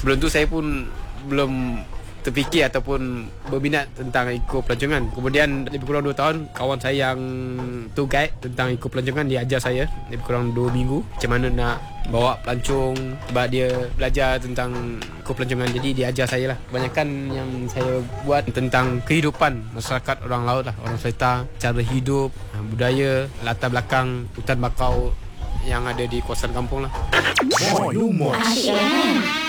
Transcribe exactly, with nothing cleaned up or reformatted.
Sebelum tu saya pun belum terfikir ataupun berminat tentang ikut pelancongan. Kemudian lebih kurang dua tahun, kawan saya yang tour guide tentang ikut pelancongan, dia ajar saya lebih kurang dua minggu macam mana nak bawa pelancong. Sebab dia belajar tentang ikut pelancongan, jadi dia ajar saya lah. Kebanyakan yang saya buat tentang kehidupan masyarakat orang laut lah, orang Seletar, cara hidup, budaya, latar belakang hutan bakau yang ada di kawasan kampung lah. Asyik.